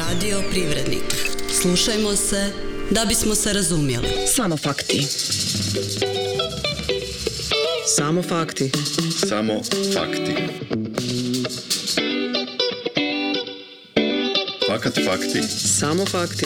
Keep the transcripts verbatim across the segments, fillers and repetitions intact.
Radio Privrednik. Slušajmo se da bismo se razumjeli. Samo fakti. Samo fakti. Samo fakti. Fakat fakti. Samo fakti.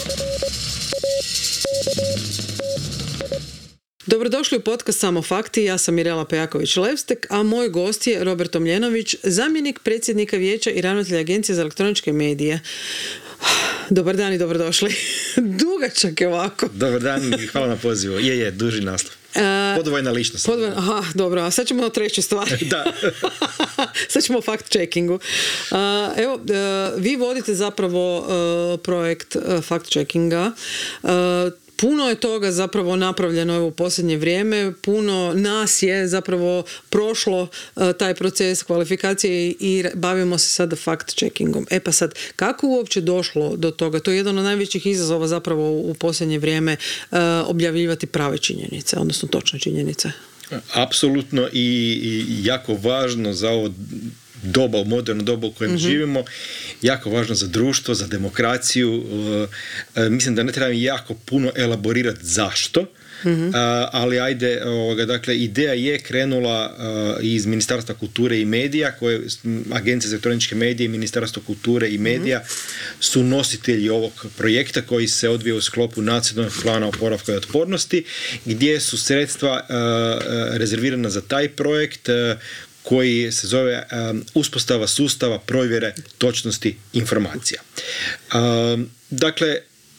Dobrodošli u podcast Samo fakti, ja sam Mirela Pejaković-Levstek, a moj gost je Robert Tomljenović, zamjenik predsjednika vijeća i ravnatelj Agencije za elektroničke medije. Dobar dan i dobrodošli. Dugačak je ovako. Dobar dan i hvala na pozivu. Je, je, duži naslov. Podvojna ličnost. Podvojna, aha, dobro, a sad ćemo o trećoj stvari. Da. Sad ćemo o fact-checkingu. Uh, evo, uh, vi vodite zapravo uh, projekt uh, fact-checkinga. Uh, Puno je toga zapravo napravljeno u posljednje vrijeme, puno nas je zapravo prošlo uh, taj proces kvalifikacije i, i bavimo se sada fact-checkingom. E pa sad, kako uopće došlo do toga? To je jedan od najvećih izazova zapravo u posljednje vrijeme, uh, objavljivati prave činjenice, odnosno točne činjenice. Apsolutno i, i jako važno za ovo doba, u moderno doba u kojem mm-hmm. živimo, jako važno za društvo, za demokraciju. E, mislim da ne trebam jako puno elaborirati zašto, mm-hmm. a, ali ajde, ovoga, dakle, ideja je krenula a, iz Ministarstva kulture i medija, koje Agencija za elektroničke medije i Ministarstvo kulture i medija mm-hmm. su nositelji ovog projekta koji se odvija u sklopu Nacionalnog plana oporavka i otpornosti, gdje su sredstva a, a, rezervirana za taj projekt a, koji se zove um, uspostava sustava provjere točnosti informacija. Um, dakle,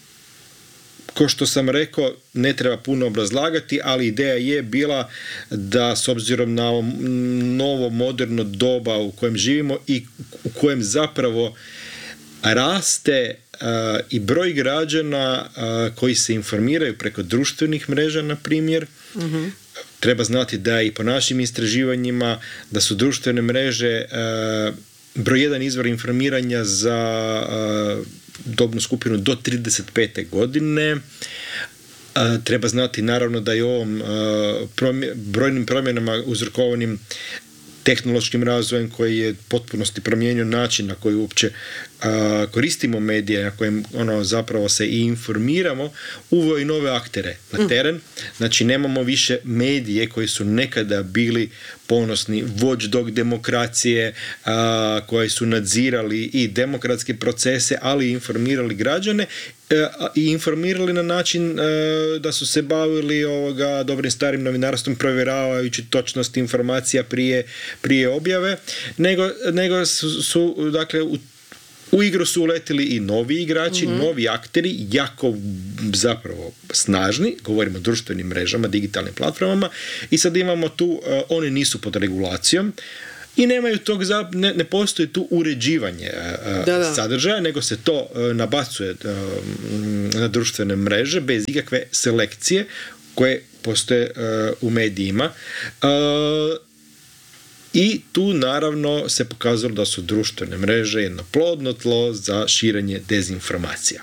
ko što sam rekao, ne treba puno obrazlagati, ali ideja je bila da s obzirom na ovo novo moderno doba u kojem živimo i u kojem zapravo raste uh, i broj građana uh, koji se informiraju preko društvenih mreža, na primjer, mm-hmm. Treba znati da i po našim istraživanjima da su društvene mreže e, broj jedan izvor informiranja za e, dobnu skupinu do trideset pete godine. E, treba znati naravno da i ovom e, promje, brojnim promjenama uzrokovanim tehnološkim razvojem koji je potpunosti promijenio način na koji uopće a, koristimo medije, na kojem ono zapravo se i informiramo, uveo i nove aktere na teren. Znači nemamo više medije koji su nekada bili ponosni watchdog demokracije, a, koji su nadzirali i demokratske procese, ali i informirali građane i informirali na način e, da su se bavili ovoga dobrim starim novinarstvom, provjeravajući točnost informacija prije, prije objave, nego, nego su, su dakle u U igru su uletili i novi igrači, mm-hmm. novi akteri, jako zapravo snažni, govorimo o društvenim mrežama, digitalnim platformama, i sad imamo tu, uh, oni nisu pod regulacijom i nemaju tog, ne, ne postoji tu uređivanje uh, da, da. sadržaja, nego se to uh, nabacuje uh, na društvene mreže bez ikakve selekcije koje postoje uh, u medijima. Uh, I tu naravno se pokazalo da su društvene mreže jedno plodno tlo za širenje dezinformacija.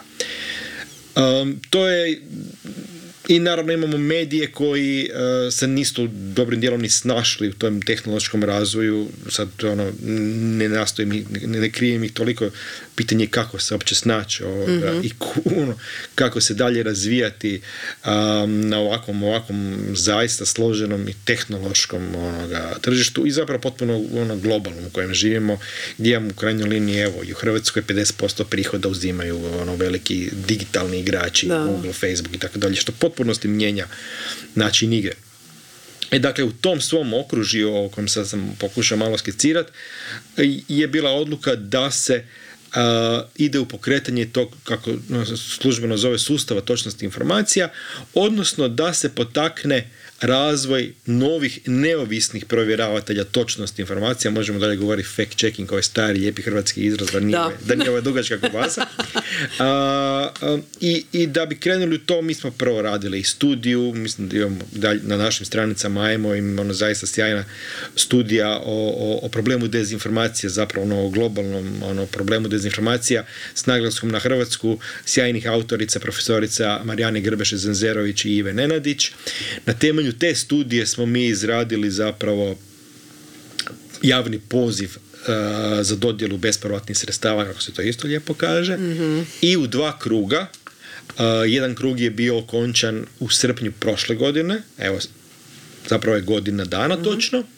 Um, to je i naravno imamo medije koji uh, se nisu dobrim dijelom ni snašli u tom tehnološkom razvoju. Sad ono, ne nastojim, ne, ne krijem ih toliko, pitanje kako se uopće snaći ovoga, mm-hmm. i ono, kako se dalje razvijati um, na ovakvom, ovakvom zaista složenom i tehnološkom onoga, tržištu i zapravo potpuno ono, globalnom u kojem živimo, gdje imamo u krajnjoj liniji, evo, i u Hrvatskoj pedeset posto prihoda uzimaju ono, veliki digitalni igrači, da. Google, Facebook i tako dalje, što potpunosti mijenja način igre. E, dakle, u tom svom okružju, o kojem sad sam pokušao malo skicirati, je bila odluka da se Uh, ide u pokretanje tog, kako službeno zove, sustava točnosti informacija, odnosno da se potakne razvoj novih neovisnih provjeravatelja točnosti informacija. Možemo dalje govoriti fact checking, ovaj stari lijepi hrvatski izraz, da nije, da nije ova dugačka kobasa. Uh, uh, i, I da bi krenuli u to, mi smo prvo radili i studiju, mislim da imamo dalje, na našim stranicama ajmo im ono zaista sjajna studija o, o, o problemu dezinformacije, zapravo ono, o globalnom ono, problemu dezinformacija s naglaskom na Hrvatsku, sjajnih autorica, profesorica Marijane Grbeše-Zenzerović i Ive Nenadić. Na temelju te studije smo mi izradili zapravo javni poziv uh, za dodjelu bespovratnih sredstava, kako se to isto lijepo kaže, mm-hmm. i u dva kruga. Uh, jedan krug je bio okončan u srpnju prošle godine, evo, zapravo je godina dana mm-hmm. točno, uh,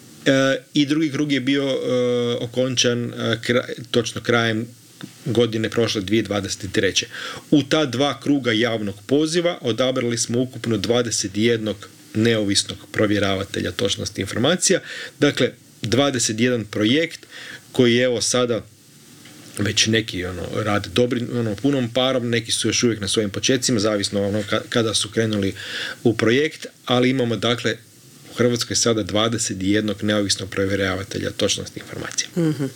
i drugi krug je bio uh, okončan uh, kraj, točno krajem godine prošle dvije tisuće dvadeset treće. U ta dva kruga javnog poziva odabrali smo ukupno dvadeset jednog neovisnog provjeravatelja točnosti informacija. Dakle, dvadeset jedan projekt koji je evo sada već neki ono, rade dobri, ono, punom parom, neki su još uvijek na svojim počecima, zavisno ono, kada su krenuli u projekt, ali imamo dakle u Hrvatskoj sada dvadeset jednog neovisnog provjeravatelja točnosti informacija. Mm-hmm.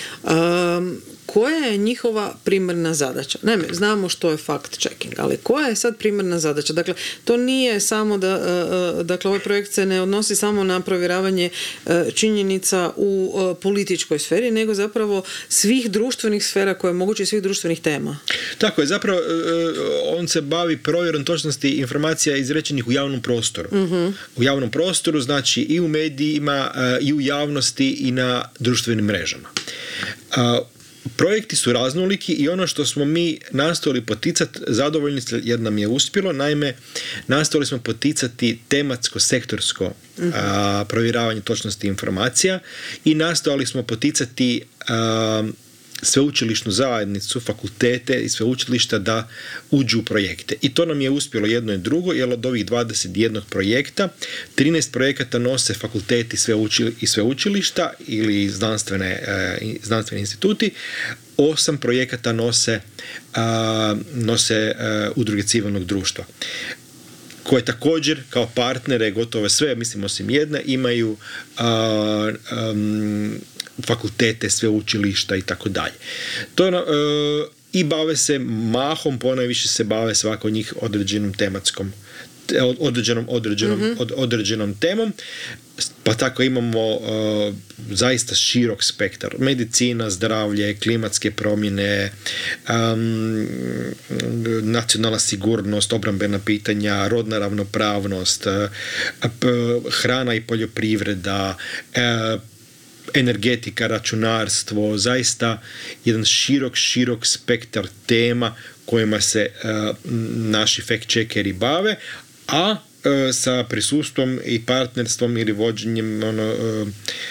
Um, koja je njihova primarna zadaća? Naime, znamo što je fact-checking, ali koja je sad primarna zadaća? Dakle, to nije samo da, uh, dakle, ovaj projekt se ne odnosi samo na provjeravanje uh, činjenica u uh, političkoj sferi, nego zapravo svih društvenih sfera koje je moguće, svih društvenih tema. Tako je, zapravo uh, on se bavi provjerom točnosti informacija izrečenih u javnom prostoru. Mm-hmm. U javnom prostoru, znači i u medijima, uh, i u javnosti i na društvenim mrežama. Uh, Projekti su raznoliki i ono što smo mi nastojali poticati, zadovoljni jer nam je uspjelo, naime, nastojali smo poticati tematsko-sektorsko uh-huh. a, provjeravanje točnosti informacija i nastojali smo poticati a, sveučilišnu zajednicu, fakultete i sveučilišta da uđu u projekte. I to nam je uspjelo jedno i drugo, jer od ovih dvadeset jednog projekta, trinaest projekata nose fakulteti i sveučilišta ili znanstvene, e, znanstveni instituti, osam projekata nose, a, nose e, udruge civilnog društva, koje također kao partnere, gotovo sve, mislim osim jedne, imaju a, a, fakultete, sveučilišta i tako dalje. To je, e, i bave se mahom, ponajviše se bave svako od njih određenom tematskom određenom, određenom, mm-hmm. od, određenom temom, pa tako imamo uh, zaista širok spektar. Medicina, zdravlje, klimatske promjene, um, nacionalna sigurnost, obrambena pitanja, rodna ravnopravnost, uh, hrana i poljoprivreda, uh, energetika, računarstvo, zaista jedan širok, širok spektar tema kojima se uh, naši fact-checkeri bave, a uh, sa prisustvom i partnerstvom ili vođenjem ono, uh,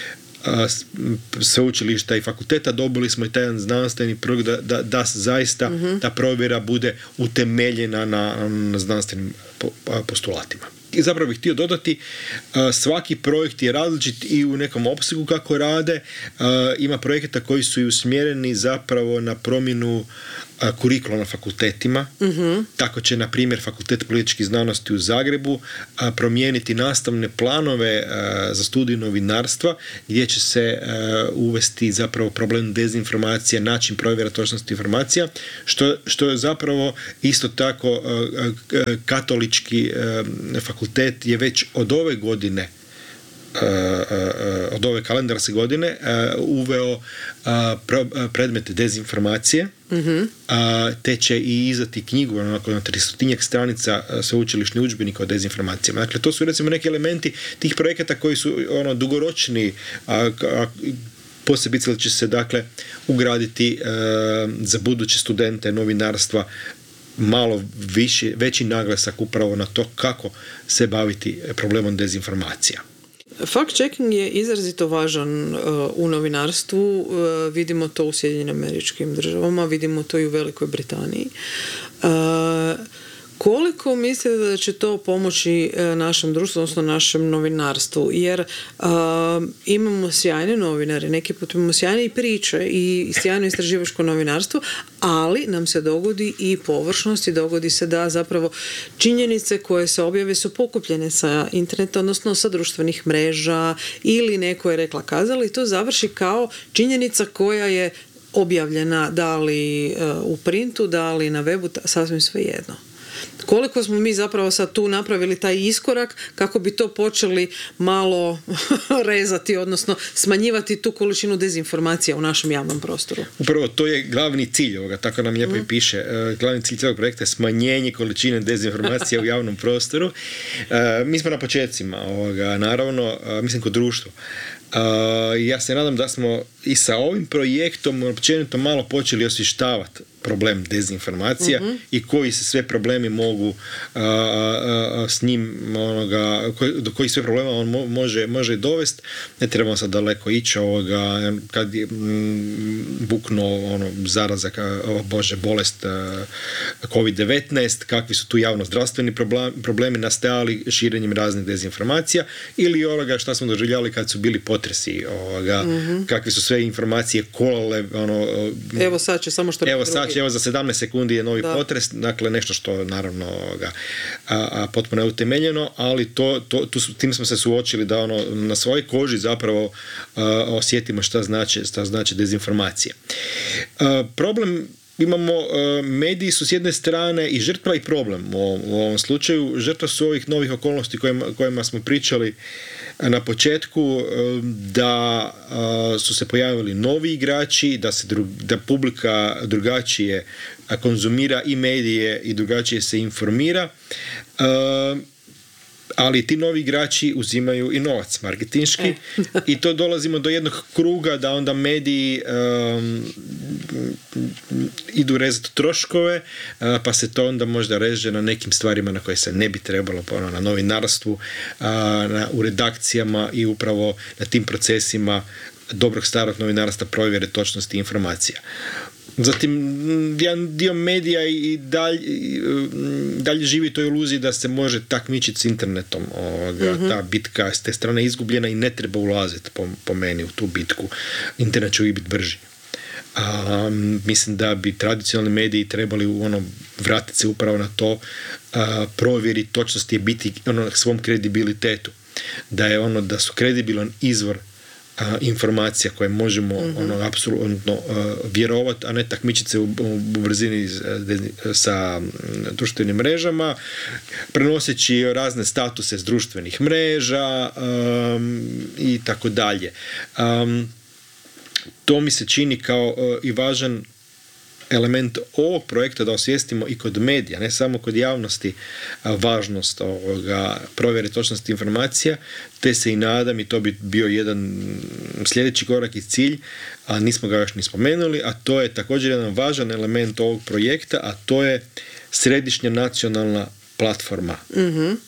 sveučilišta i fakulteta dobili smo i taj znanstveni projekt da, da, da zaista mm-hmm. ta provjera bude utemeljena na, na znanstvenim postulatima. I zapravo bih htio dodati, svaki projekt je različit i u nekom opsegu kako rade. Ima projekata koji su i usmjereni zapravo na promjenu kurikula na fakultetima. Mm-hmm. Tako će, na primjer, Fakultet političkih znanosti u Zagrebu promijeniti nastavne planove za studij novinarstva, gdje će se uvesti zapravo problem dezinformacija, način provjera točnosti informacija, što, što je zapravo isto tako katolički fakultet je već od ove godine Uh, uh, od ove kalendarske godine uh, uveo uh, pro, uh, predmete dezinformacije, mm-hmm. uh, te će i izdati knjigu onako na tristotinjak stranica uh, sveučilišni udžbenik o dezinformacijama. Dakle, to su recimo neki elementi tih projekata koji su ono dugoročni, a, a posebice će se dakle ugraditi uh, za buduće studente novinarstva malo više, veći naglasak upravo na to kako se baviti problemom dezinformacija. Fact-checking je izrazito važan uh, u novinarstvu. Uh, vidimo to u Sjedinjenim Američkim Državama, vidimo to i u Velikoj Britaniji. Uh, koliko mislite da će to pomoći uh, našem društvu, odnosno našem novinarstvu? Jer uh, imamo sjajne novinare, neki put imamo sjajne i priče i sjajno istraživačko novinarstvo, ali nam se dogodi i površnost i dogodi se da zapravo činjenice koje se objave su pokupljene sa interneta, odnosno sa društvenih mreža ili neko je rekla kazala i to završi kao činjenica koja je objavljena da li uh, u printu, da li na webu, sasvim svejedno. Koliko smo mi zapravo sad tu napravili taj iskorak kako bi to počeli malo rezati, odnosno smanjivati tu količinu dezinformacija u našem javnom prostoru? Upravo to je glavni cilj ovoga, tako nam lijepo mm. i piše. Glavni cilj cijelog projekta je smanjenje količine dezinformacija u javnom prostoru. Mi smo na početcima ovoga, naravno, mislim kod društva. Uh, ja se nadam da smo i sa ovim projektom općenito malo počeli osvještavati problem dezinformacija uh-huh. i koji se sve problemi mogu uh, uh, s njim onoga, koji, do kojih sve problema on mo, može, može dovesti. Ne trebamo sad daleko ići ovoga, kad je mm, buknuo ono, zarazak, oh, bože, bolest uh, kovid devetnaest, kakvi su tu javno-zdravstveni problem, problemi nastajali širenjem raznih dezinformacija ili ovoga šta smo doživljali kad su bili potresi, ovoga, uh-huh. kakve su sve informacije kolale. Ono, evo sad će samo što evo sad će, evo za sedamnaest sekundi je novi da. potres, dakle nešto što naravno ga, a, a, potpuno je utemeljeno, ali to, to, tu, tim smo se suočili da ono, na svojoj koži zapravo a, osjetimo šta znači, šta znači dezinformacija. A, problem imamo, a, mediji su s jedne strane i žrtva i problem u ovom, u ovom slučaju. Žrtva su ovih novih okolnosti kojima, kojima smo pričali na početku, da su se pojavili novi igrači, da se dru, da publika drugačije konzumira i medije i drugačije se informira, ali ti novi igrači uzimaju i novac marketinški e. i to dolazimo do jednog kruga da onda mediji um, idu rezati troškove, uh, pa se to onda možda reže na nekim stvarima na koje se ne bi trebalo, ono, na novinarstvu, uh, na, u redakcijama i upravo na tim procesima dobrog starog novinarstva, provjere točnosti informacija. Zatim, jedan dio medija i dalje, dalje živi toj iluziji da se može takmičiti s internetom. Ovoga, mm-hmm. Ta bitka s te strane izgubljena i ne treba ulaziti po, po meni u tu bitku. Internet će uvijek biti brži. A, mislim da bi tradicionalni mediji trebali ono, vratiti se upravo na to, a, provjeriti točnosti i biti ono, svom kredibilitetu. Da je ono da su kredibilan izvor A, informacija koje možemo mm-hmm. ono, apsolutno uh, vjerovati, a ne takmičiti se u, u brzini sa društvenim mrežama, prenoseći razne statuse s društvenih mreža um, i tako dalje. Um, to mi se čini kao uh, i važan element ovog projekta da osvijestimo i kod medija, ne samo kod javnosti, važnost ovoga provjere točnosti informacija, te se i nadam, i to bi bio jedan sljedeći korak i cilj, a nismo ga još ni spomenuli, a to je također jedan važan element ovog projekta, a to je središnja nacionalna platforma. Mm-hmm.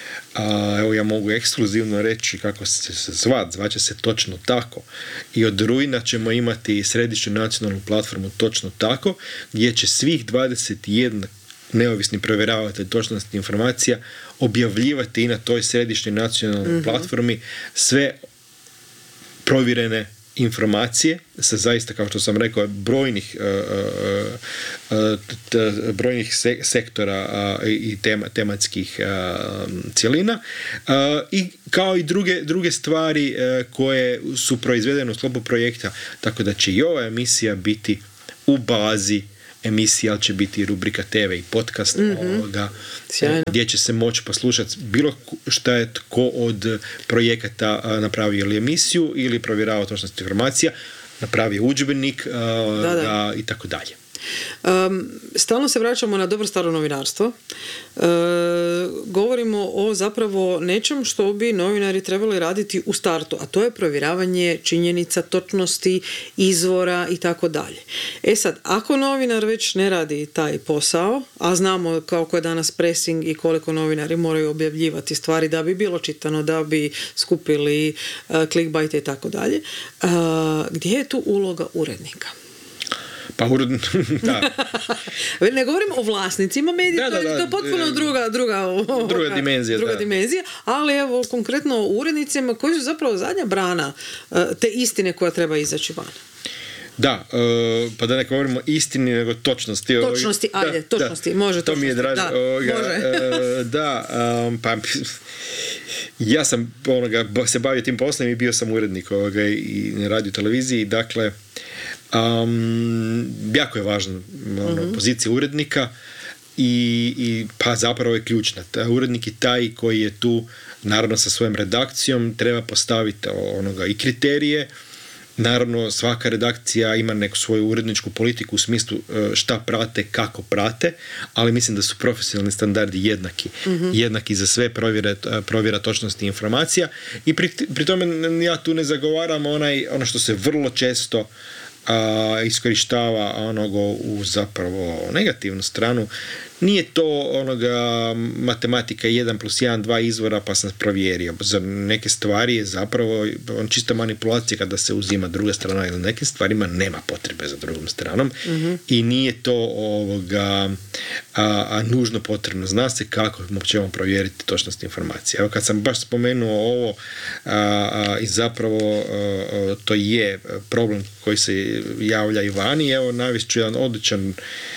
A, evo ja mogu ekskluzivno reći kako se zvat, zvaće se točno tako. I od rujna ćemo imati središnju nacionalnu platformu točno tako, gdje će svih dvadeset jedan neovisni provjeravatelj točnosti informacija objavljivati i na toj središnjoj nacionalnoj mm-hmm. platformi sve provjerene informacije sa zaista, kao što sam rekao, brojnih uh, uh, t, brojnih se, sektora uh, i tema, tematskih uh, cjelina uh, i kao i druge, druge stvari uh, koje su proizvedene u sklopu projekta, tako da će i ova emisija biti u bazi emisija, ali će biti i rubrika te ve i podcast mm-hmm. ovoga, gdje će se moći poslušati bilo šta je tko od projekata napravio ili emisiju ili provjeravao točnost informacija, napravio udžbenik da, da. i tako dalje. Um, stalno se vraćamo na dobro staro novinarstvo. Uh, govorimo o zapravo nečem što bi novinari trebali raditi u startu, a to je provjeravanje činjenica, točnosti, izvora i tako dalje. E sad, ako novinar već ne radi taj posao, a znamo kako je danas pressing i koliko novinari moraju objavljivati stvari da bi bilo čitano, da bi skupili uh, clickbait i tako dalje, uh, gdje je tu uloga urednika? Pa uredno, da. Ne govorim o vlasnicima medija, da, da, da, to je potpuno druga, druga, druga dimenzija. Druga da. dimenzija, ali evo konkretno o urednicima koji su zapravo zadnja brana te istine koja treba izaći van. Da, uh, pa da ne govorimo istini, nego točnosti. Točnosti, ovoga, ajde, da, točnosti, da, može to točnosti. mi je draže. Da, ovoga, može. Uh, da, um, pa ja sam onoga, se bavio tim poslom i bio sam urednik ovoga, i na radio televiziji, dakle Um, jako je važna ono, mm-hmm. pozicija urednika i, i pa zapravo je ključna. Ta, urednik je taj koji je tu naravno sa svojom redakcijom, treba postaviti onoga i kriterije naravno svaka redakcija ima neku svoju uredničku politiku u smislu šta prate, kako prate, ali mislim da su profesionalni standardi jednaki. Mm-hmm. Jednaki za sve, provjera, provjera točnosti informacija i pri, pri tome ja tu ne zagovaram onaj, ono što se vrlo često a, iskorištava onoga u zapravo negativnu stranu. Nije to onoga matematika jedan plus jedan, dva izvora pa sam provjerio. Za neke stvari je zapravo on čista manipulacija kada se uzima druga strana, ili nekim stvarima nema potrebe za drugom stranom mm-hmm. i nije to ovoga a, a nužno potrebno. Zna se kako ćemo provjeriti točnost informacije. Evo kad sam baš spomenuo ovo a, a, i zapravo a, a, to je problem koji se javlja i vani. Evo navest ću jedan odličan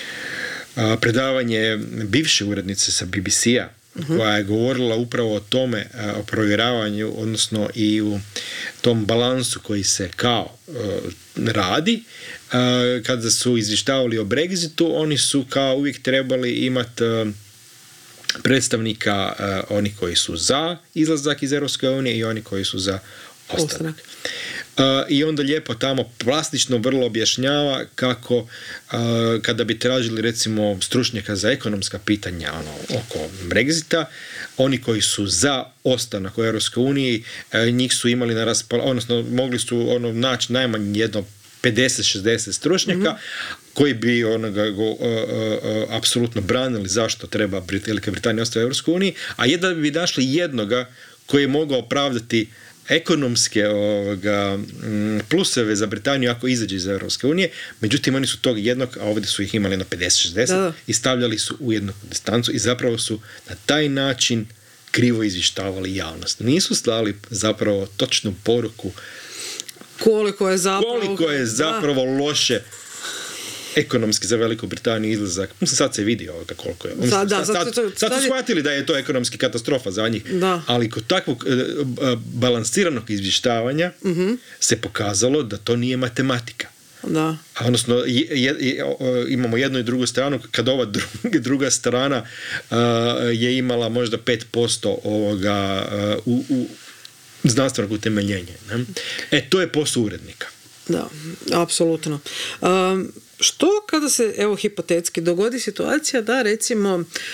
predavanje bivše urednice sa B B C-a uh-huh. koja je govorila upravo o tome, o provjeravanju, odnosno i u tom balansu koji se kao uh, radi. Uh, kada su izvještavali o Brexitu, oni su kao uvijek trebali imati uh, predstavnika uh, oni koji su za izlazak iz Europske unije i oni koji su za ostanak. Uh, I onda lijepo tamo plastično vrlo objašnjava kako uh, kada bi tražili recimo stručnjaka za ekonomska pitanja ono, oko Brexita, oni koji su za ostanak u Europskoj uniji, uh, njih su imali na raspolaganju, odnosno mogli su ono, naći najmanje jedno pedeset šezdeset stručnjaka mm-hmm. koji bi onoga go, uh, uh, uh, apsolutno branili zašto treba Velika Britanija ostati u Europskoj uniji, a jedan bi našli jednoga koji je mogao opravdati ekonomske ovoga, pluseve za Britaniju ako izađe iz Europske unije, međutim oni su tog jednog, a ovdje su ih imali na pedeset šezdeset da, da. I stavljali su u jednu distancu i zapravo su na taj način krivo izvještavali javnost. Nisu slali zapravo točnu poruku koliko je zapravo, koliko je zapravo loše ekonomski za Veliku Britaniju izlazak. Mislim, sad se vidi ovoga koliko je. Mislim, sad, da, sad, sad, sad, sad su shvatili da je to ekonomski katastrofa za njih. Da. Ali kod takvog e, balansiranog izvještavanja uh-huh. se pokazalo da to nije matematika. Da. Odnosno, je, je, je, imamo jednu i drugu stranu, kad ova druga, druga strana uh, je imala možda pet posto ovoga uh, u, u znanstvenog utemeljenja. Ne? E, to je posao urednika. Da, apsolutno. Um, Što kada se, evo hipotetski, dogodi situacija da recimo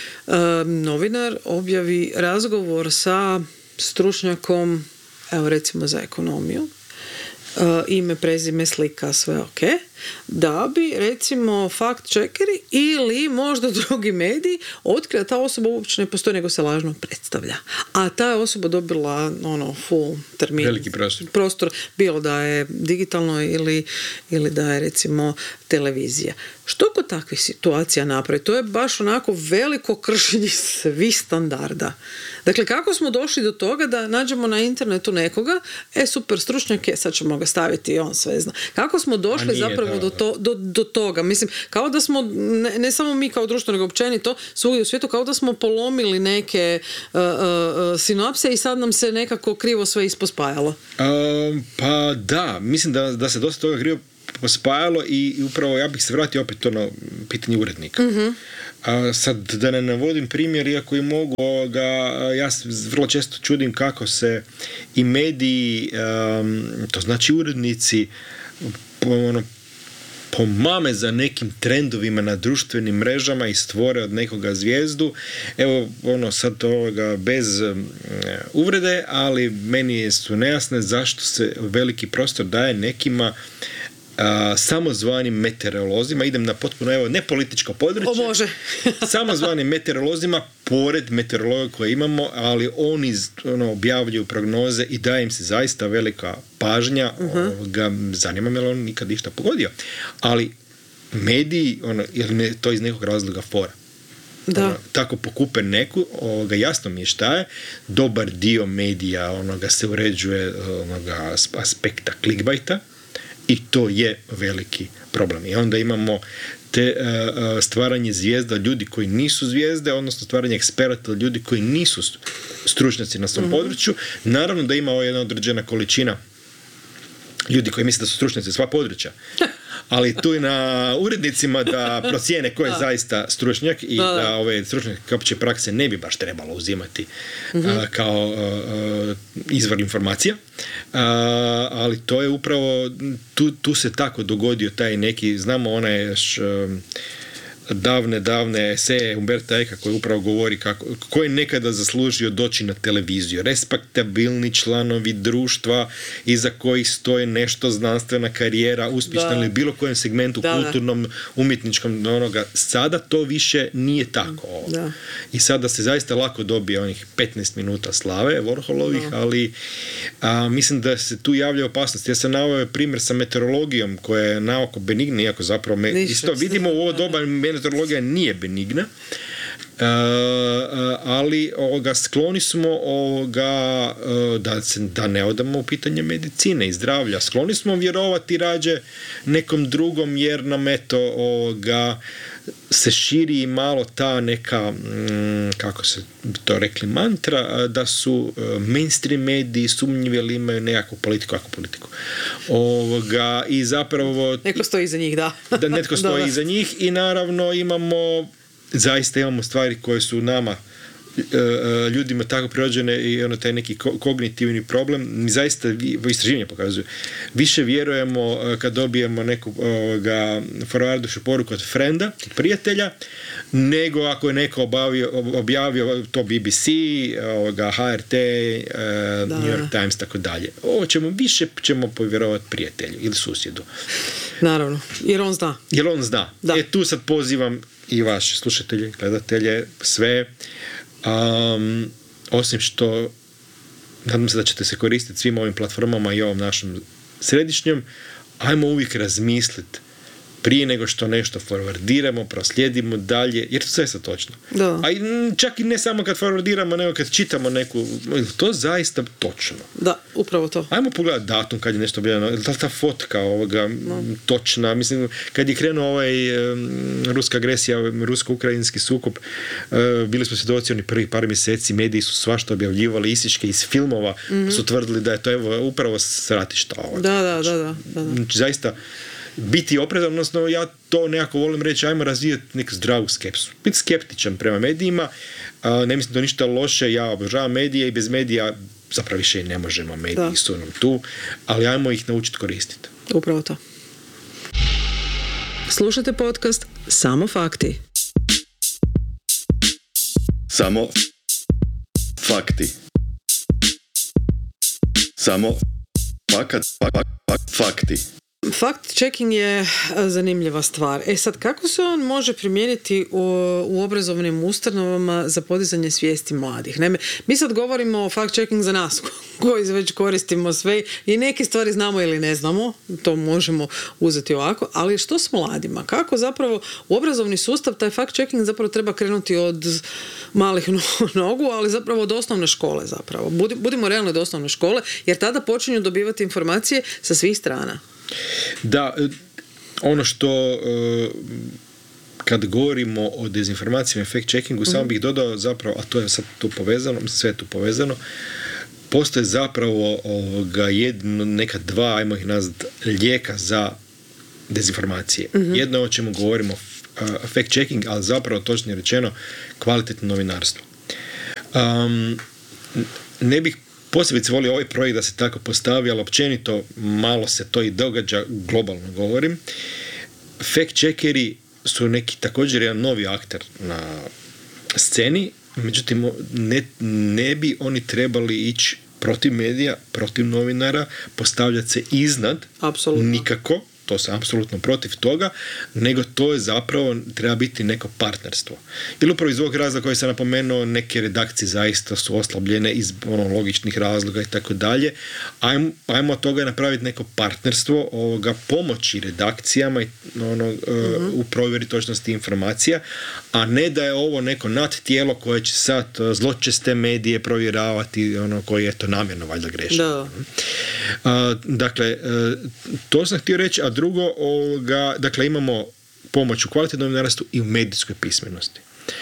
um, novinar objavi razgovor sa stručnjakom, evo recimo za ekonomiju, uh, ime, prezime, slika, sve ok, da bi recimo fact checkeri ili možda drugi mediji otkrili da ta osoba uopće ne postoji, nego se lažno predstavlja. A ta je osoba dobila ono full termin. Veliki prostor. prostor, bilo da je digitalno ili, ili da je recimo televizija. Što kod takvih situacija napravi? To je baš onako veliko kršenje svih standarda. Dakle, kako smo došli do toga da nađemo na internetu nekoga, e super stručnjak je, sad ćemo ga staviti i on sve zna. Kako smo došli nije, zapravo da, do, to, do, do toga? Mislim, kao da smo, ne, ne samo mi kao društvo, nego općenito svugdje u svijetu, kao da smo polomili neke uh, uh, sinapse i sad nam se nekako krivo sve ispospajalo. Um, pa da, mislim da, da se dosta toga krivo pospajalo i, i upravo ja bih se vratio opet to na pitanje urednika. Mm-hmm. A sad da ne navodim primjer, iako i mogu ga, ja se vrlo često čudim kako se i mediji, um, to znači urednici, ono, pomame za nekim trendovima na društvenim mrežama i stvore od nekoga zvijezdu. Evo, ono, sad ovoga bez um, uvrede, ali meni su nejasne zašto se veliki prostor daje nekima Uh, samozvanim meteorolozima, idem na potpuno, evo, ne političko područje. O Bože. Samozvanim meteorolozima, pored meteorologa koje imamo, ali oni ono, objavljuju prognoze i daje im se zaista velika pažnja. Uh-huh. Ga, zanima me li on nikad ništa pogodio. Ali mediji, ono, jer ne, to iz nekog razloga fora. Da. Ono, tako pokupe neku, ovoga, jasno mi je šta je, dobar dio medija onoga se uređuje onoga aspekta clickbaita, i to je veliki problem. I onda imamo te uh, stvaranje zvijezda ljudi koji nisu zvijezde, odnosno stvaranje eksperata ljudi koji nisu stručnjaci na svom mm-hmm. području. Naravno da ima jedna određena količina ljudi koji misle da su stručnjaci sva područja. ali tu i na urednicima da procijene ko je da. zaista stručnjak i da, da. da ove stručnjake opće prakse ne bi baš trebalo uzimati mm-hmm. a, kao a, izvor informacija. A, ali to je upravo, tu, tu se tako dogodio taj neki, znamo onaj još davne, davne eseje Umberta Eka koji upravo govori kako, ko je nekada zaslužio doći na televiziju. Respektabilni članovi društva iza kojih stoje nešto znanstvena karijera, uspješna ili bilo kojem segmentu da, kulturnom, da. umjetničkom onoga. Sada to više nije tako. Da. I sada se zaista lako dobije onih petnaest minuta slave Warholovih, da. ali a, mislim da se tu javlja opasnost. Ja sam naveo primjer sa meteorologijom koja je naoko benigna, iako zapravo me, isto vidimo u ovo doba meteorologija nije benigna, uh, ali ovoga, skloni smo ovoga, uh, da, se, da ne odamo u pitanje medicine i zdravlja. Skloni smo vjerovati rađe nekom drugom jer nam eto ovoga, se širi malo ta neka, mm, kako se to rekli, mantra, da su mainstream mediji sumnjivi ili imaju nekakvu politiku, kakvu politiku. Ovoga, i zapravo... Neko stoji iza njih, da. da netko stoji da, iza njih i naravno imamo, zaista imamo stvari koje su nama ljudima tako prirođene i ono taj neki kognitivni problem. Mi zaista, istraživanje pokazuju, više vjerujemo kad dobijemo neku ovoga, forwardušu poruku od frenda, prijatelja, nego ako je neko obavio, objavio to B B C, ovoga, H R T, uh, New York Times, tako dalje. Ovo ćemo, više ćemo povjerovati prijatelju ili susjedu. Naravno, jer on zna. Jer on zna. Da. E tu sad pozivam i vaše slušatelje, gledatelje, sve. Um, osim što nadam se da ćete se koristiti svim ovim platformama i ovom našom središnjom, ajmo uvijek razmisliti prije nego što nešto forwardiramo, proslijedimo dalje, jer to sve je točno. Da. A čak i ne samo kad forwardiramo, nego kad čitamo neku, to zaista točno. Da, upravo to. Ajmo pogledati datum kad je nešto objavljeno, da li ta fotka ovoga no. točna, mislim, kad je krenuo ovaj um, ruska agresija, rusko-ukrajinski sukob, uh, bili smo svjedoci oni prvih par mjeseci, mediji su svašta objavljivali, isičke iz filmova, mm-hmm. su tvrdili da je to evo, upravo s ratišta. Da, da, da, da, da. Znači, zaista biti oprezan, odnosno ja to nekako volim reći, ajmo razvijati neku zdravu skepsu. Biti skeptičan prema medijima, ne mislim da ništa loše, ja obožavam medije i bez medija zapravo više ne možemo, mediji da. su nam tu, ali ajmo ih naučiti koristiti. Upravo to. Slušajte podcast Samo fakti. Samo fakti. Samo fakat, fak, fak, fakti. Fact-checking je zanimljiva stvar. E sad, kako se on može primijeniti u, u obrazovnim ustanovama za podizanje svijesti mladih? Naime, mi sad govorimo o fact-checking za nas, koji već koristimo sve i neke stvari znamo ili ne znamo, to možemo uzeti ovako, ali što s mladima? Kako zapravo u obrazovni sustav taj fact-checking zapravo treba krenuti od malih nogu, ali zapravo od osnovne škole zapravo. Budimo realno od osnovne škole, jer tada počinju dobivati informacije sa svih strana. Da, ono što kad govorimo o dezinformacijama i fact-checkingu, mm-hmm. samo bih dodao zapravo, a to je sad tu povezano, sve je tu povezano, postoje zapravo ovoga, jedno, neka dva, ajmo ih nazvati, lijeka za dezinformacije. Mm-hmm. Jedno o čemu govorimo uh, fact-checking, ali zapravo točnije rečeno kvalitetno novinarstvo. Um, ne bih posebice volio ovaj projekt da se tako postavi, ali općenito malo se to i događa, globalno govorim. Fact-checkeri su neki također jedan novi akter na sceni, međutim ne, ne bi oni trebali ići protiv medija, protiv novinara, postavljati se iznad, apsolutno. Nikako, to sam apsolutno protiv toga, nego to je zapravo, treba biti neko partnerstvo. Ili upravo iz ovog razloga koji sam napomenuo, neke redakcije zaista su oslabljene iz ono, logičnih razloga i tako dalje. Ajmo, ajmo od toga napraviti neko partnerstvo, ovoga, pomoći redakcijama i, ono, mm-hmm. u provjeri točnosti informacija, a ne da je ovo neko nadtijelo koje će sad zločeste medije provjeravati, ono, koji je to namjerno valjda grešno. Da. A, dakle, to sam htio reći, a drugo, ovoga, dakle, imamo pomoć u kvalitetnom novinarstvu i u medijskoj pismenosti.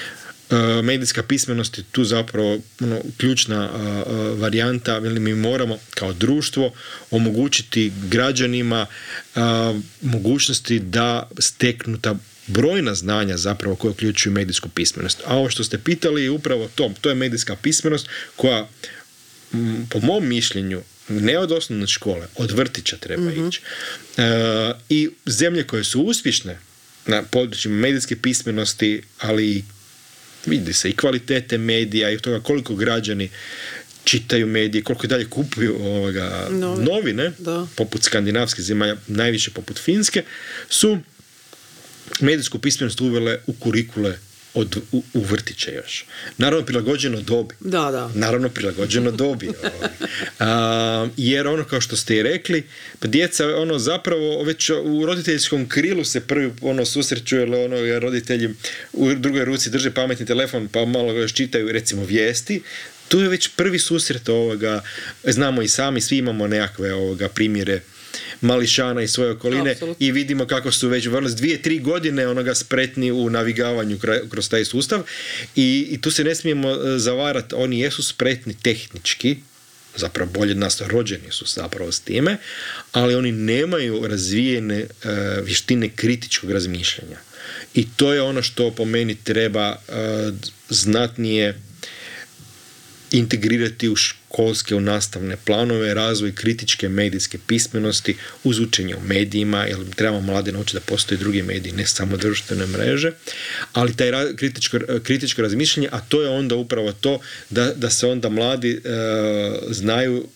medijska pismenost je tu zapravo ono, ključna uh, uh, varijanta. Mi moramo kao društvo omogućiti građanima uh, mogućnosti da steknu ta brojna znanja zapravo koje uključuju medijsku pismenost. A ovo što ste pitali je upravo to. To je medijska pismenost koja m, po mom mišljenju ne od osnovne škole, od vrtića treba mm-hmm. ići. Uh, I zemlje koje su uspješne na područjima medijske pismenosti, ali vidi se i kvalitete medija i toga koliko građani čitaju medije, koliko i dalje kupuju ovoga, Novi. novine, da. poput skandinavskih zemalja, najviše poput Finske, su medijsku pismenost uvele u kurikule od, u, u vrtiće još. Naravno prilagođeno dobi. Da, da. Naravno prilagođeno dobi. A, jer ono kao što ste i rekli, pa djeca ono zapravo već u roditeljskom krilu se prvi ono susreću, jer ono roditelji u drugoj ruci drže pametni telefon pa malo još čitaju recimo vijesti. Tu je već prvi susret ovoga, znamo i sami, svi imamo nekakve ovoga primjere mališana iz svoje okoline. Absolutno. I vidimo kako su već vrlo s dvije, tri godine onoga spretni u navigavanju kroz taj sustav i, i tu se ne smijemo zavarati, oni jesu spretni tehnički, zapravo bolje od nas, rođeni su zapravo s time, ali oni nemaju razvijene uh, vještine kritičkog razmišljanja. I to je ono što po meni treba uh, znatnije integrirati u školske, u nastavne planove, razvoj kritičke medijske pismenosti uz učenje u medijima, jer trebamo mlade naučiti da postoje drugi mediji, ne samo društvene mreže, ali taj ra- kritičko, kritičko razmišljanje, a to je onda upravo to da, da se onda mladi e, znaju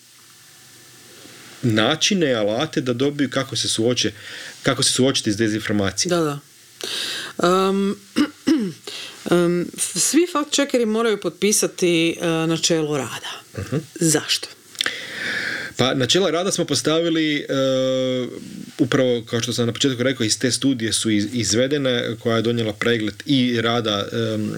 načine, alate da dobiju kako se suoče, kako se suočiti s dezinformacijom. Da, da. Um, um, svi fact-checkeri moraju potpisati uh, načelo rada. Uh-huh. Zašto? Pa načela rada smo postavili uh, upravo, kao što sam na početku rekao, iz te studije su iz, izvedene, koja je donijela pregled i rada um,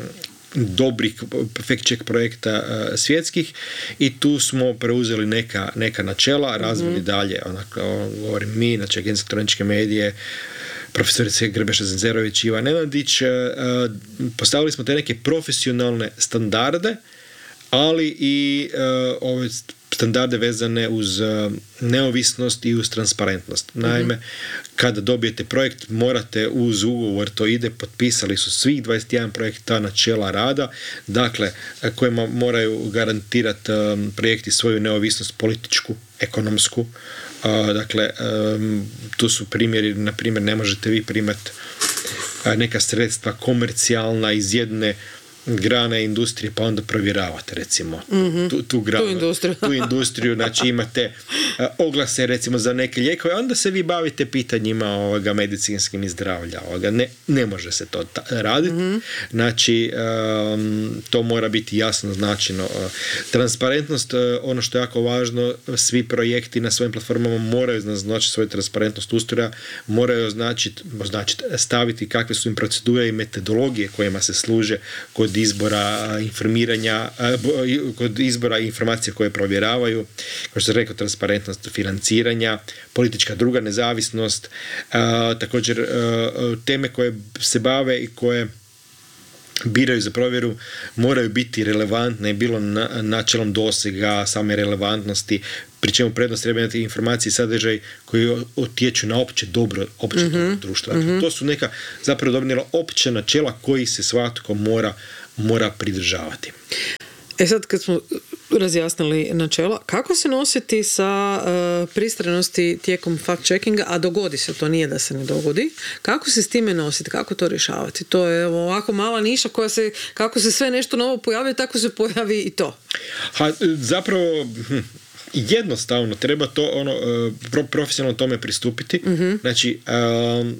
dobrih fact-check projekta uh, svjetskih i tu smo preuzeli neka, neka načela, razvili mm-hmm. dalje, onako, govorim mi, znači Agencija elektroničke medije, profesorice Grbeša Zenzerović i Ivan Nenadić, uh, postavili smo te neke profesionalne standarde, ali i uh, ove standarde vezane uz uh, neovisnost i uz transparentnost. Naime, mm-hmm. kada dobijete projekt, morate uz ugovor, to ide, potpisali su svih dvadeset jedan projekta načela rada, dakle, kojima moraju garantirati um, projekti svoju neovisnost političku, ekonomsku. Uh, dakle, um, tu su primjeri, na primjer, ne možete vi primati uh, neka sredstva komercijalna iz jedne grane industrije, pa onda provjeravate recimo mm-hmm. tu, tu granu, tu industriju. tu industriju, znači imate uh, oglase recimo za neke lijekove, onda se vi bavite pitanjima ovoga medicinskim i zdravlja. Ovoga. Ne, ne može se to ta- raditi. Mm-hmm. Znači, um, to mora biti jasno značeno. Uh, transparentnost, uh, ono što je jako važno, svi projekti na svojim platformama moraju naznačiti svoju transparentnost ustroja, moraju označiti, označiti, staviti kakve su im procedure i metodologije kojima se služe kod izbora informiranja, kod izbora informacija koje provjeravaju, kao što sam rekao, transparentnost financiranja, politička druga nezavisnost, a, također a, teme koje se bave i koje biraju za provjeru moraju biti relevantne, bilo na, načelom dosega same relevantnosti, pri čemu prednost treba imati informacije i sadržaj koji utječu na opće dobro, opće mm-hmm. dobro društva. Dakle, mm-hmm. to su neka zapravo dobnila opća načela koji se svatko mora mora pridržavati. E sad kad smo razjasnili načela, kako se nositi sa uh, pristranosti tijekom fact-checkinga, a dogodi se, to nije da se ne dogodi, kako se s time nositi, kako to rješavati? To je evo, ovako mala niša koja se, kako se sve nešto novo pojavi, tako se pojavi i to. Ha, zapravo hm, jednostavno treba to ono pro, profesionalno tome pristupiti. Mm-hmm. Znači um,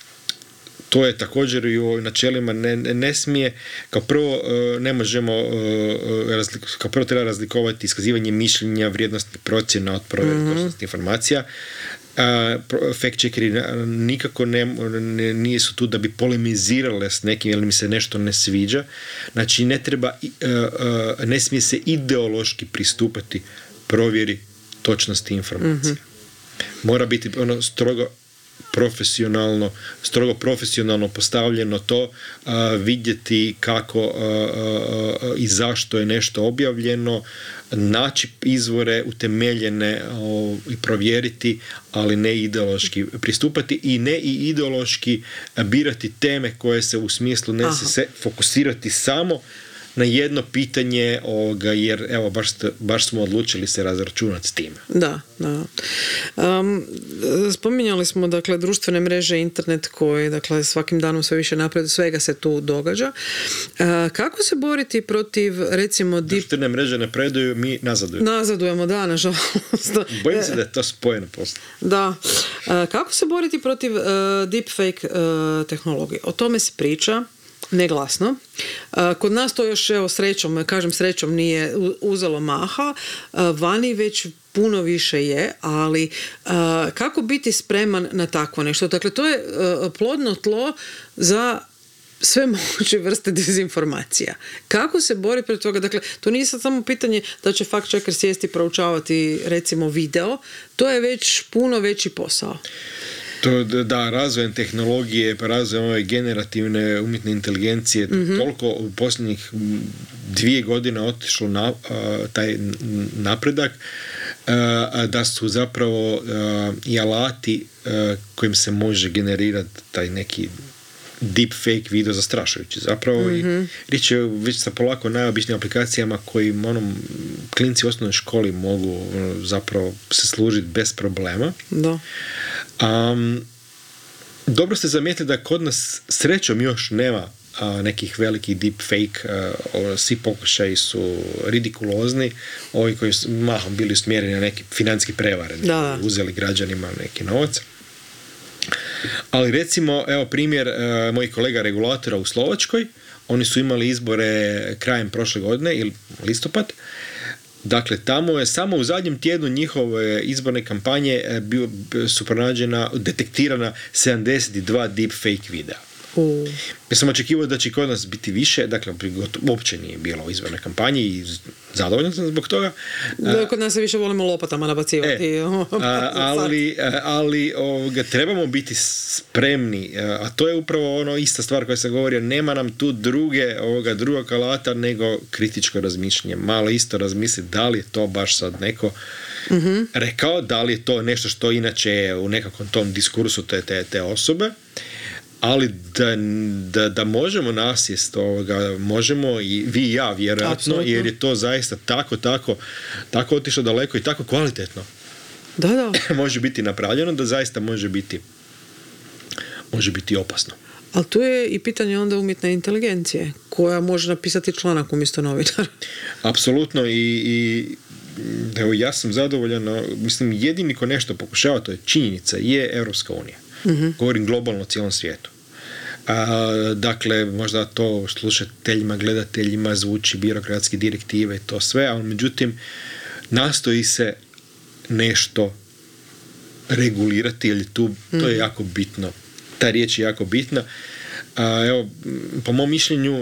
to je također i u načelima ne, ne smije, kao prvo ne možemo, kao prvo treba razlikovati iskazivanje mišljenja, vrijednostnih procjena od provjere mm-hmm. informacija. Fact-checkeri nikako ne, ne, nisu tu da bi polemizirale s nekim ili mi se nešto ne sviđa. Znači ne treba, ne smije se ideološki pristupati provjeri točnosti informacija. Mm-hmm. Mora biti ono strogo profesionalno, strogo profesionalno postavljeno to, a, vidjeti kako a, a, a, i zašto je nešto objavljeno, naći izvore utemeljene o, i provjeriti, ali ne ideološki pristupati i ne i ideološki birati teme koje se u smislu ne se, se fokusirati samo na jedno pitanje ovoga, jer evo baš, baš smo odlučili se razračunati s time. Da, da. Um, spominjali smo dakle društvene mreže, internet koji dakle svakim danom sve više napred, svega se tu događa. Uh, kako se boriti protiv recimo deep... Društvene mreže napreduju, mi nazadujemo. Nazadujemo, da, nažalost. Bojim se da je to spojeno poslije. Da. Uh, kako se boriti protiv uh, deepfake uh, tehnologije? O tome se priča neglasno. Kod nas to još, evo, srećom, kažem srećom, nije uzelo maha, vani već puno više je, ali kako biti spreman na takvo nešto? Dakle, to je plodno tlo za sve moguće vrste dezinformacija. Kako se bori protiv toga? Dakle, to nije sad samo pitanje da će fact checker sjesti i proučavati recimo video, to je već puno veći posao. To, da, razvojem tehnologije, pa razvojem ove generativne umjetne inteligencije, mm-hmm. toliko u posljednjih dvije godine otišlo na, a, taj napredak, a, da su zapravo a, i alati a, kojim se može generirati taj neki deepfake video zastrašujući. Zapravo mm-hmm. i riječ je već sa polako najobičnijim aplikacijama kojim onom klinci u osnovnoj školi mogu ono, zapravo se služiti bez problema. Da. Um, dobro ste zamijetili da kod nas srećom još nema a, nekih velikih deepfake, a, svi pokušaji su ridikulozni, ovi koji su mahom bili usmjereni na neki financijski prevare, uzeli građanima neki novac. Ali recimo, evo primjer a, mojih kolega regulatora u Slovačkoj, oni su imali izbore krajem prošle godine ili listopad. Dakle, tamo je samo u zadnjem tjednu njihove izborne kampanje bio, su pronađena, detektirana sedamdeset dva deepfake videa. Uh. Ja sam očekivao da će kod nas biti više, dakle, uopće nije bilo u izbornoj kampanji i zadovoljan sam zbog toga. Da, kod nas se više volimo lopatama nabacivati. E, a, ali ali ovoga, trebamo biti spremni, a to je upravo ono ista stvar koja sam govorio, nema nam tu druge, ovoga, drugog alata nego kritičko razmišljanje. Malo isto razmisliti da li je to baš sad neko mm-hmm. rekao, da li je to nešto što inače je u nekakvom tom diskursu te, te, te osobe. Ali da, da, da možemo nasjest ovoga, možemo i vi i ja vjerojatno, absolutno. Jer je to zaista tako, tako, tako otišlo daleko i tako kvalitetno. Da, da. Može biti napravljeno da zaista može biti može biti opasno. Ali tu je i pitanje onda umjetne inteligencije, koja može napisati članak umjesto novinara. Apsolutno i, i evo, ja sam zadovoljan, mislim jedini ko nešto pokušava, to je činjenica, je Europska unija. Mm-hmm. Govorim globalno cijelom svijetu. A, dakle, možda to slušateljima, gledateljima zvuči birokratske direktive i to sve, ali međutim nastoji se nešto regulirati, jer tu mm-hmm. to je jako bitno. Ta riječ je jako bitna. A, evo, po mom mišljenju,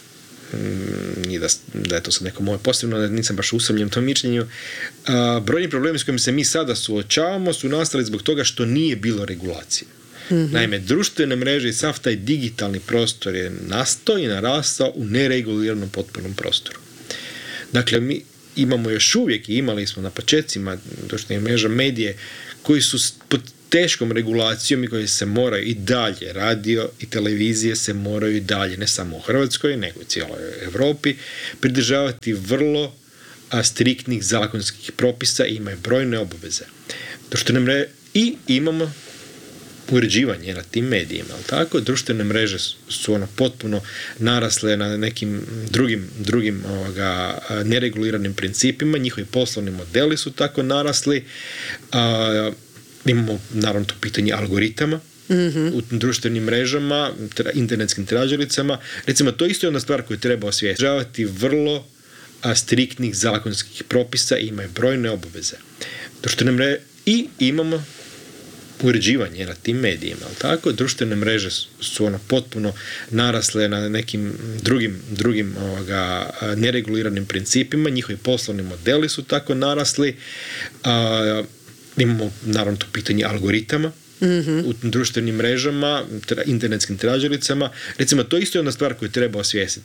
nije da, da je to sad neko moje posebno, da nisam baš usamljen u tom mišljenju, a, brojni problemi s kojim se mi sada suočavamo su nastali zbog toga što nije bilo regulacije. Mm-hmm. Naime, društvene mreže i sav taj digitalni prostor je nastao i narastao u nereguliranom potpunom prostoru. Dakle, mi imamo još uvijek i imali smo na početcima društvenih mreža medije koji su pod teškom regulacijom i koji se moraju i dalje, radio i televizije se moraju i dalje, ne samo u Hrvatskoj, nego u cijeloj Europi, pridržavati vrlo a, striktnih zakonskih propisa i imaju brojne obaveze. Društvene mreže i imamo uređivanje na tim medijima, ali tako? Društvene mreže su ono potpuno narasle na nekim drugim, drugim ovoga, nereguliranim principima, njihovi poslovni modeli su tako narasli, a, imamo naravno to pitanje algoritama mm-hmm. u društvenim mrežama, tra, internetskim tražilicama. Recimo, to isto je jedna stvar koju treba osvijestiti. Vrlo a, striktnih zakonskih propisa i imaju brojne obaveze. Društvene mreže i imamo uređivanje na tim medijima, ali tako? Društvene mreže su ono potpuno narasle na nekim drugim, drugim ovoga, nereguliranim principima, njihovi poslovni modeli su tako narasli, a, imamo naravno to pitanje algoritama mm-hmm. u društvenim mrežama, tra, internetskim tražilicama. Recimo, to isto je jedna stvar koju treba osvijestiti.